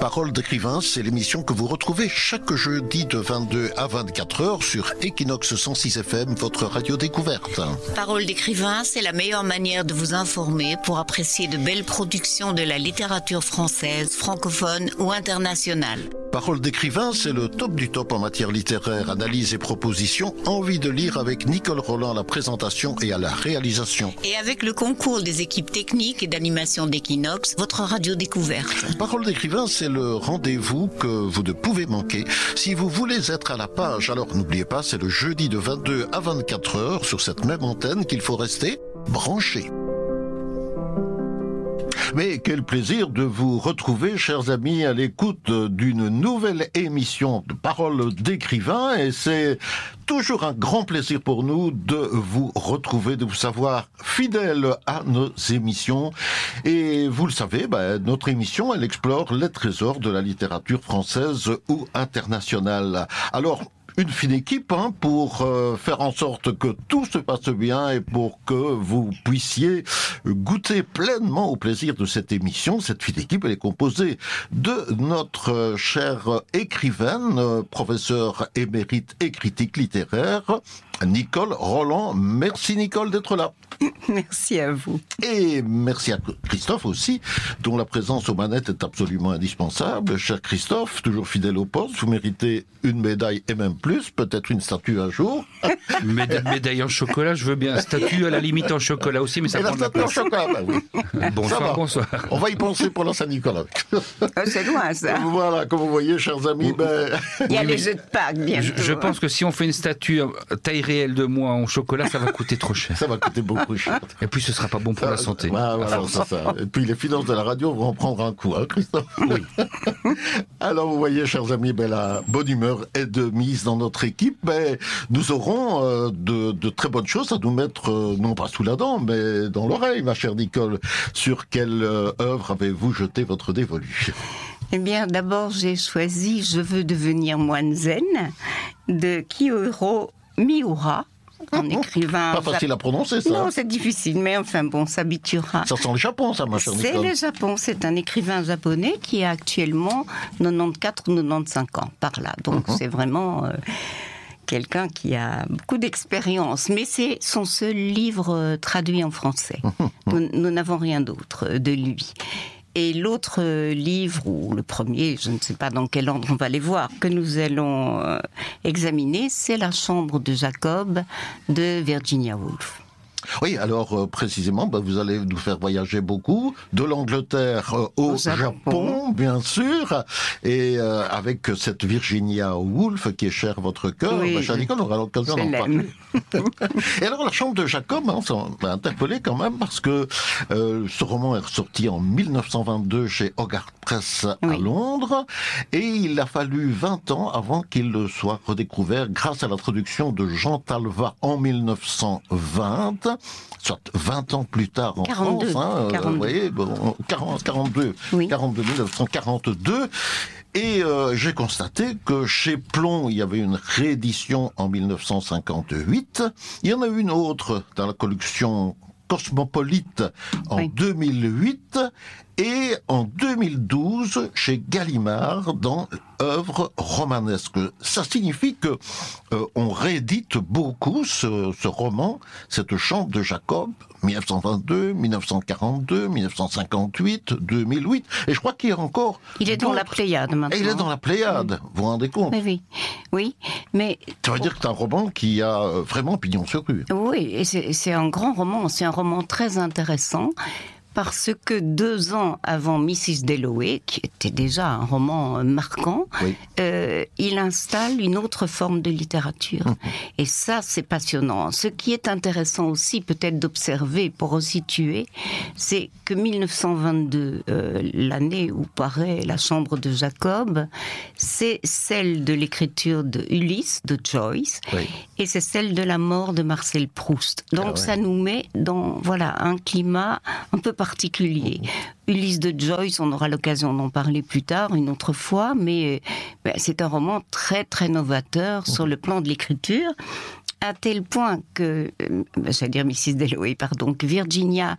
Paroles d'écrivain, c'est l'émission que vous retrouvez chaque jeudi de 22 à 24 heures sur Equinox 106 FM, votre radio découverte. Paroles d'écrivain, c'est la meilleure manière de vous informer pour apprécier de belles productions de la littérature française, francophone ou internationale. Paroles d'écrivain, c'est le top du top en matière littéraire, analyse et proposition. Envie de lire avec Nicole Roland à la présentation et à la réalisation. Et avec le concours des équipes techniques et d'animation d'Equinox, votre radio découverte. Paroles d'écrivain, c'est le rendez-vous que vous ne pouvez manquer. Si vous voulez être à la page, alors n'oubliez pas, c'est le jeudi de 22 à 24 heures sur cette même antenne qu'il faut rester branché. Mais quel plaisir de vous retrouver, chers amis, à l'écoute d'une nouvelle émission de Paroles d'écrivain. Et c'est toujours un grand plaisir pour nous de vous retrouver, de vous savoir fidèles à nos émissions. Et vous le savez, notre émission, elle explore les trésors de la littérature française ou internationale. Alors, une fine équipe pour faire en sorte que tout se passe bien et pour que vous puissiez goûter pleinement au plaisir de cette émission. Cette fine équipe, elle est composée de notre chère écrivaine, professeure émérite et critique littéraire, Nicole Roland. Merci Nicole d'être là. Merci à vous. Et merci à Christophe aussi, dont la présence aux manettes est absolument indispensable. Cher Christophe, toujours fidèle au poste, vous méritez une médaille et même plus, peut-être une statue un jour. Médaille en chocolat, je veux bien. Statue à la limite en chocolat aussi, mais ça prend de la place. En chocolat, oui. Bonsoir. On va y penser pour la Saint-Nicolas. C'est loin ça. Voilà, comme vous voyez, chers amis, il y a les jeux de Pâques, bien sûr. Je pense que si on fait une statue taille réelle de moi en chocolat, ça va coûter trop cher. Ça va coûter beaucoup cher. Et puis ce sera pas bon pour la santé. Voilà, c'est ça. Et puis les finances de la radio vont en prendre un coup, hein, Christophe? Oui. Alors vous voyez, chers amis, la bonne humeur est de mise dans notre équipe. Nous aurons de très bonnes choses à nous mettre, non pas sous la dent, mais dans l'oreille, ma chère Nicole. Sur quelle œuvre avez-vous jeté votre dévolu? Eh bien, d'abord, j'ai choisi « Je veux devenir moine zen » de Kiyohiro Miura. Un écrivain... Pas facile à prononcer, ça. Non, c'est difficile, mais enfin bon, on s'habituera. Ça sent le Japon, ça, ma chère Nicole. C'est le Japon, c'est un écrivain japonais qui a actuellement 94 ou 95 ans, par là. Donc c'est vraiment quelqu'un qui a beaucoup d'expérience. Mais c'est son seul livre traduit en français. Nous n'avons rien d'autre de lui. Et l'autre livre, ou le premier, je ne sais pas dans quel ordre on va les voir, que nous allons examiner, c'est La Chambre de Jacob de Virginia Woolf. Oui, alors précisément, vous allez nous faire voyager beaucoup, de l'Angleterre au Japon, bien sûr, et avec cette Virginia Woolf qui est chère à votre cœur, oui, ma chère Nicole, on aura l'occasion d'en parler. Et alors, La Chambre de Jacob, ça m'a interpellé quand même, parce que ce roman est ressorti en 1922 chez Hogarth Press à Londres, et il a fallu 20 ans avant qu'il soit redécouvert grâce à la traduction de Jean Talva en 1920, soit 20 ans plus tard en 42, France, 42. Vous voyez, 42, 1942. Et j'ai constaté que chez Plon, il y avait une réédition en 1958. Il y en a une autre dans la collection Cosmopolite en 2008 et en 2012 chez Gallimard dans œuvres romanesques. Ça signifie que on réédite beaucoup ce roman, cette Chambre de Jacob, 1922, 1942, 1958, 2008, et je crois qu'il y a encore... Il est dans la Pléiade maintenant. Et il est dans la Pléiade, vous vous rendez compte? Oui, mais... Ça veut dire que c'est un roman qui a vraiment pignon sur rue. Oui, et c'est un grand roman, c'est un roman très intéressant, parce que 2 ans avant Mrs. Dalloway, qui était déjà un roman marquant, il installe une autre forme de littérature. Et ça, c'est passionnant. Ce qui est intéressant aussi, peut-être d'observer pour resituer, c'est que 1922, l'année où paraît La Chambre de Jacob, c'est celle de l'écriture de Ulysse, de Joyce, et c'est celle de la mort de Marcel Proust. Donc ça nous met dans un climat un peu particulier. Ulysse de Joyce, on aura l'occasion d'en parler plus tard, une autre fois, mais c'est un roman très très novateur sur le plan de l'écriture. À tel point que, j'allais dire Mrs. Dalloway, pardon, que Virginia,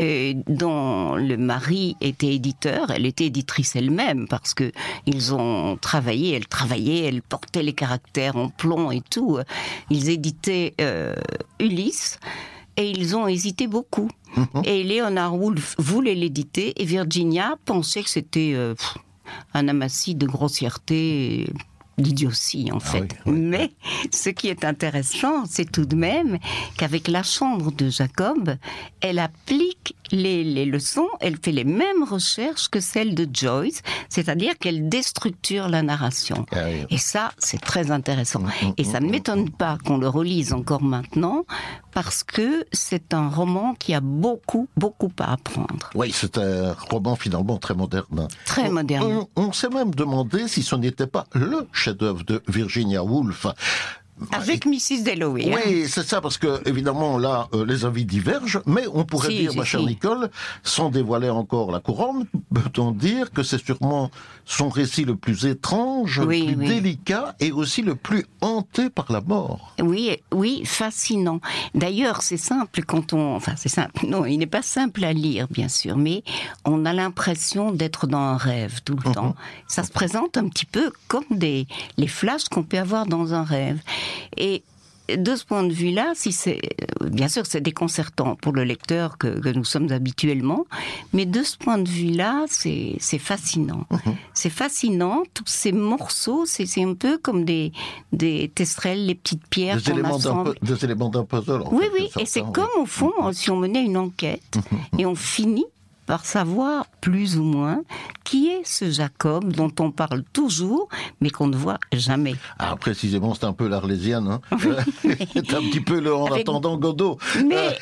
dont le mari était éditeur, elle était éditrice elle-même, parce que ils ont travaillé, elle portait les caractères en plomb et tout. Ils éditaient Ulysse, et ils ont hésité beaucoup. Et Leonard Woolf voulait l'éditer, et Virginia pensait que c'était un amassis de grossièreté, d'idiotie en fait. Oui. Mais ce qui est intéressant, c'est tout de même qu'avec La Chambre de Jacob, elle applique les leçons, elle fait les mêmes recherches que celles de Joyce, c'est-à-dire qu'elle déstructure la narration. Oui. Et ça, c'est très intéressant. Et ça ne m'étonne pas qu'on le relise encore maintenant, parce que c'est un roman qui a beaucoup, beaucoup à apprendre. Oui, c'est un roman finalement très moderne. Très moderne. On s'est même demandé si ce n'était pas le chef-d'œuvre de Virginia Woolf. Avec Mrs. Dalloway. Oui, c'est ça, parce que évidemment là, les avis divergent, mais on pourrait dire, ma chère Nicole, sans dévoiler encore la couronne, peut-on dire que c'est sûrement son récit le plus étrange, le plus délicat et aussi le plus hanté par la mort. Oui, fascinant. D'ailleurs, c'est simple c'est simple. Non, il n'est pas simple à lire, bien sûr, mais on a l'impression d'être dans un rêve tout le temps. Ça se présente un petit peu comme les flashs qu'on peut avoir dans un rêve. Et de ce point de vue-là, bien sûr, c'est déconcertant pour le lecteur que nous sommes habituellement, mais de ce point de vue-là, c'est fascinant. C'est fascinant, tous ces morceaux, c'est un peu comme des testrelles, les petites pierres qu'on assemble. Des éléments d'un puzzle. Oui, et c'est comme au fond, si on menait une enquête, et on finit par savoir plus ou moins qui est ce Jacob dont on parle toujours, mais qu'on ne voit jamais. Ah, précisément, c'est un peu l'Arlésienne. Hein. C'est un petit peu en attendant Godot. Mais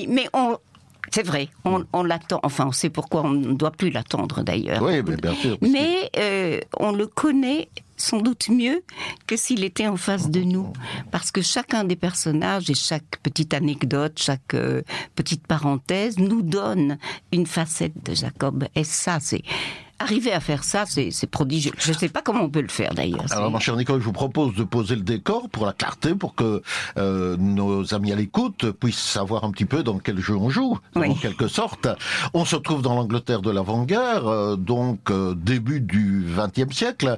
c'est vrai, on l'attend. Enfin, on sait pourquoi on ne doit plus l'attendre d'ailleurs. Oui, mais bien sûr. Mais on le connaît sans doute mieux que s'il était en face de nous. Parce que chacun des personnages et chaque petite anecdote, chaque petite parenthèse nous donne une facette de Jacob. Et ça, arriver à faire ça, c'est prodigieux. Je ne sais pas comment on peut le faire d'ailleurs. Alors, ma chère Nicole, je vous propose de poser le décor pour la clarté, pour que nos amis à l'écoute puissent savoir un petit peu dans quel jeu on joue, en quelque sorte. On se trouve dans l'Angleterre de l'avant-guerre, donc début du XXe siècle.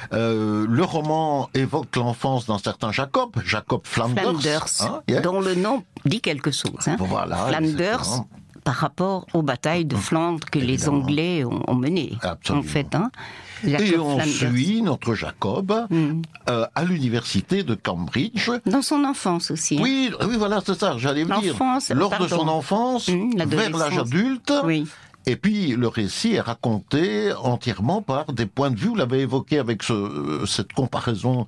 Le roman évoque l'enfance d'un certain Jacob Flanders, dont le nom dit quelque chose. Hein. Voilà, Flanders, par rapport aux batailles de Flandre que les Anglais ont menées, en fait. Hein. Et on suit notre Jacob à l'université de Cambridge. Dans son enfance aussi. Hein. Oui, voilà, c'est ça, j'allais vous dire. Lors de son enfance, vers l'âge adulte. Oui. Et puis, le récit est raconté entièrement par des points de vue, vous l'avez évoqué avec cette comparaison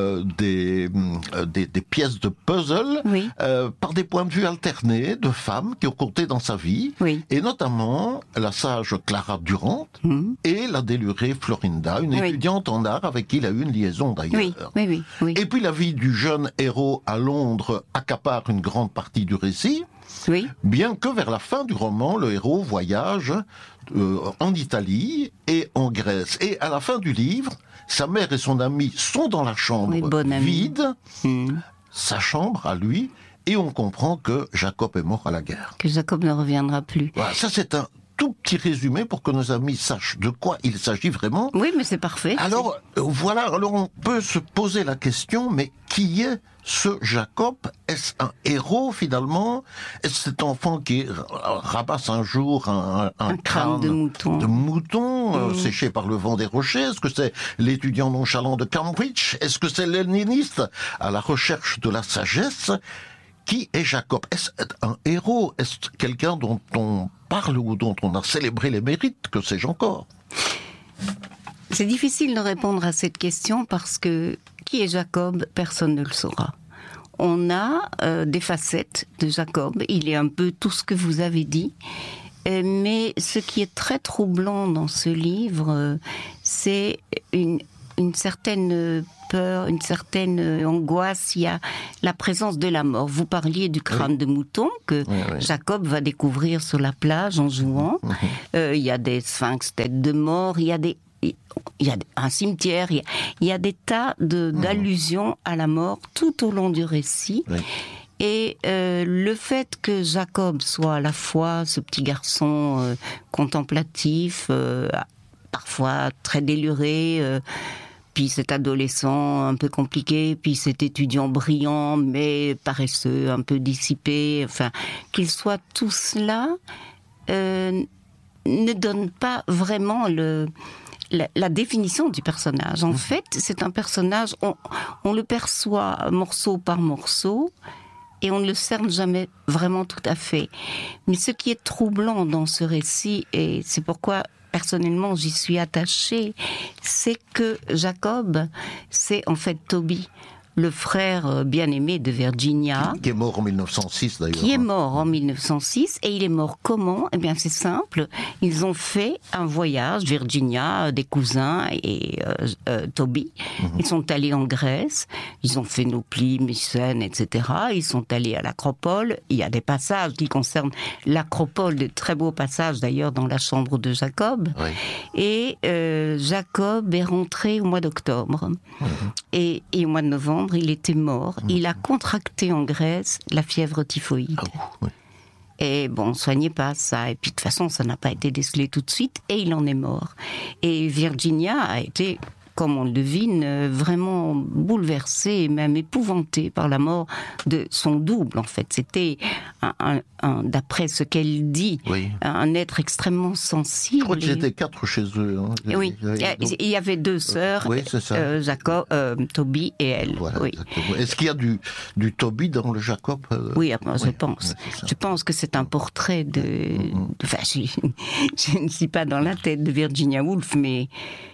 des pièces de puzzle, par des points de vue alternés de femmes qui ont compté dans sa vie, et notamment la sage Clara Durant et la délurée Florinda, une étudiante en art avec qui il a eu une liaison d'ailleurs. Oui. Et puis la vie du jeune héros à Londres accapare une grande partie du récit. Oui. Bien que vers la fin du roman, le héros voyage en Italie et en Grèce. Et à la fin du livre, sa mère et son ami sont dans la chambre vide, sa chambre à lui, et on comprend que Jacob est mort à la guerre. Que Jacob ne reviendra plus. Voilà, ça c'est un tout petit résumé pour que nos amis sachent de quoi il s'agit vraiment. Oui, mais c'est parfait. Alors, alors on peut se poser la question, mais qui est ce Jacob? Est-ce un héros finalement? Est-ce cet enfant qui ramasse un jour un crâne de mouton séché par le vent des rochers? Est-ce que c'est l'étudiant nonchalant de Cambridge? Est-ce que c'est léniniste à la recherche de la sagesse? Qui est Jacob? Est-ce un héros? Est-ce quelqu'un dont on parle ou dont on a célébré les mérites? Que sais-je encore? C'est difficile de répondre à cette question parce que qui est Jacob? Personne ne le saura. On a des facettes de Jacob. Il est un peu tout ce que vous avez dit. Mais ce qui est très troublant dans ce livre, c'est une certaine peur, une certaine angoisse. Il y a la présence de la mort. Vous parliez du crâne de mouton que Jacob va découvrir sur la plage en jouant. Il y a des sphinx têtes de mort. Il il y a un cimetière, il y a des tas d'allusions à la mort tout au long du récit. Oui. Et le fait que Jacob soit à la fois ce petit garçon contemplatif, parfois très déluré, puis cet adolescent un peu compliqué, puis cet étudiant brillant mais paresseux, un peu dissipé, enfin, qu'il soit tout cela ne donne pas vraiment la définition du personnage. En fait, c'est un personnage, on le perçoit morceau par morceau, et on ne le cerne jamais vraiment tout à fait. Mais ce qui est troublant dans ce récit, et c'est pourquoi personnellement j'y suis attachée, c'est que Jacob, c'est en fait Toby, le frère bien-aimé de Virginia. Qui est mort en 1906 d'ailleurs. Qui est mort en 1906, et il est mort comment ? Eh bien c'est simple, ils ont fait un voyage, Virginia, des cousins et Toby. Ils sont allés en Grèce, ils ont fait Nauplie, Mycène, etc. Ils sont allés à l'Acropole, il y a des passages qui concernent l'Acropole, de très beaux passages d'ailleurs dans la chambre de Jacob. Oui. Et Jacob est rentré au mois d'octobre. Et au mois de novembre, il était mort. Il a contracté en Grèce la fièvre typhoïde. Oui. Et bon, on ne soignait pas ça. Et puis de toute façon, ça n'a pas été décelé tout de suite. Et il en est mort. Et Virginia a été, comme on le devine, vraiment bouleversée et même épouvantée par la mort de son double, en fait. C'était, d'après ce qu'elle dit, un être extrêmement sensible. Je crois qu'ils étaient 4 chez eux. Hein. Oui, il y avait 2 sœurs, Jacob, Toby et elle. Voilà, oui. Est-ce qu'il y a du Toby dans le Jacob Oui, je pense. Je pense que c'est un portrait de... Enfin, je ne suis pas dans la tête de Virginia Woolf, mais...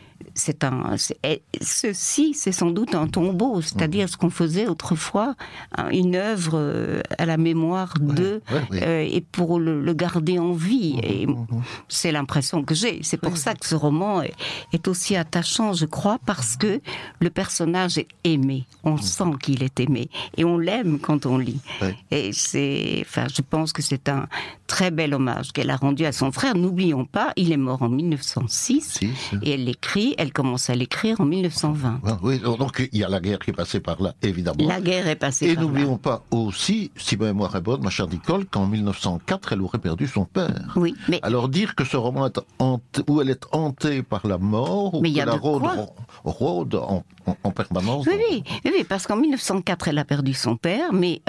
Ceci, c'est sans doute un tombeau, c'est-à-dire ce qu'on faisait autrefois, une œuvre à la mémoire d'eux, et pour le garder en vie. Et c'est l'impression que j'ai. C'est pour ça que ce roman est aussi attachant, je crois, parce que le personnage est aimé. On sent qu'il est aimé. Et on l'aime quand on lit. Et je pense que c'est un très bel hommage qu'elle a rendu à son frère. N'oublions pas, il est mort en 1906, et elle commence à l'écrire en 1920. Oui, donc il y a la guerre qui est passée par là, évidemment. La guerre est passée par là. Et n'oublions pas aussi, si ma mémoire est bonne, ma chère Nicole, qu'en 1904, elle aurait perdu son père. Oui, mais... Alors dire que ce roman est où elle est hantée par la mort, ou mais que la rôde en permanence. Oui, parce qu'en 1904, elle a perdu son père, mais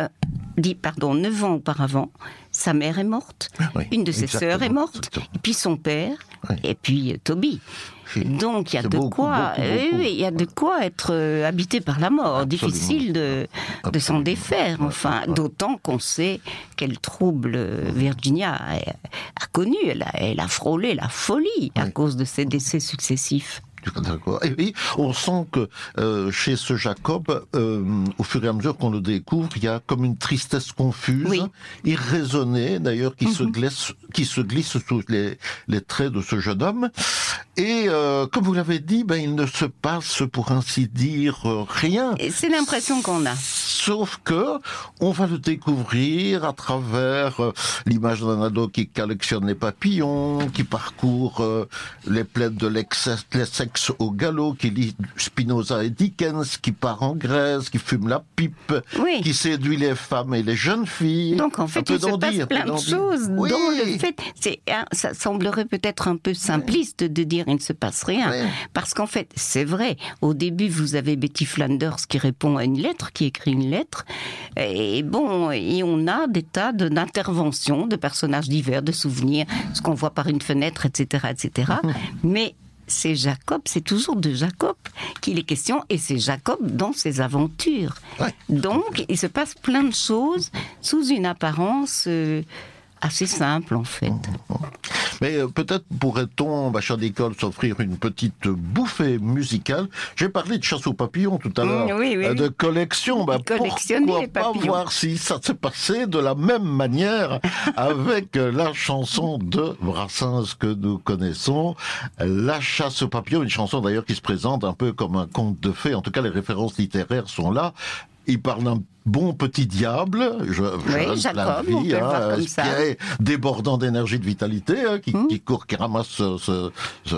9 ans auparavant, sa mère est morte, une de ses sœurs est morte, et puis son père, et puis Toby. Donc il y a de quoi, il y a de quoi être habité par la mort. Absolument. Difficile de s'en défaire. Enfin, d'autant qu'on sait quel trouble Virginia a connu. Elle a frôlé la folie à cause de ses décès successifs. D'accord. Et puis, on sent que chez ce Jacob, au fur et à mesure qu'on le découvre, il y a comme une tristesse confuse, irraisonnée d'ailleurs, qui se glisse sous les traits de ce jeune homme. Et comme vous l'avez dit, il ne se passe, pour ainsi dire, rien. Et c'est l'impression qu'on a. Sauf que on va le découvrir à travers l'image d'un ado qui collectionne les papillons, qui parcourt les plaies de sexe au galop, qui lit Spinoza et Dickens, qui part en Grèce, qui fume la pipe, qui séduit les femmes et les jeunes filles. Donc en fait, il se passe plein de choses dont le fait... ça semblerait peut-être un peu simpliste de dire il ne se passe rien. Parce qu'en fait, c'est vrai, au début, vous avez Betty Flanders qui répond à une lettre, qui écrit une lettre, et on a des tas d'interventions, de personnages divers, de souvenirs, ce qu'on voit par une fenêtre, etc., etc. Mais c'est Jacob, c'est toujours de Jacob qu'il est question, et c'est Jacob dans ses aventures. Donc, il se passe plein de choses sous une apparence assez simple, en fait. Mais peut-être pourrait-on, ma chère Nicole, s'offrir une petite bouffée musicale. J'ai parlé de chasse aux papillons tout à l'heure, de collection. Pourquoi pas voir si ça s'est passé de la même manière avec la chanson de Brassens que nous connaissons, La chasse aux papillons, une chanson d'ailleurs qui se présente un peu comme un conte de fées. En tout cas, les références littéraires sont là. Il parle d'un bon petit diable, Jacob, on peut le voir comme ça. Qui est débordant d'énergie, de vitalité, qui court, qui ramasse